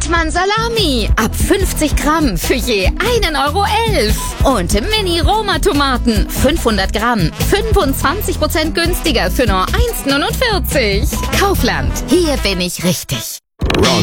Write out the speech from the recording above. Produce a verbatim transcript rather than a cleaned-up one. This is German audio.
Hofmann Salami ab fünfzig Gramm für je einen Euro elf. Und Mini-Roma-Tomaten fünfhundert Gramm, fünfundzwanzig Prozent günstiger für nur eins neunundvierzig. Kaufland, hier bin ich richtig.